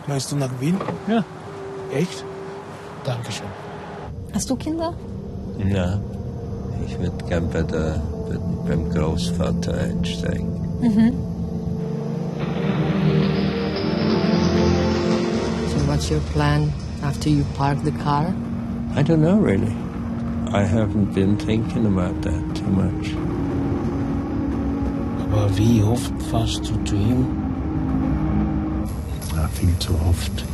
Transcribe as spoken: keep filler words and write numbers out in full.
Möchtest du nach Wien? Ja. Echt? Dankeschön. Hast du Kinder? Ja, ich würde gern bei der, bei, beim Großvater einsteigen. Mhm. So what's your plan after you park the car? I don't know really. I haven't been thinking about that too much. Aber wie oft fährst du zu ihm? Ja, viel zu oft.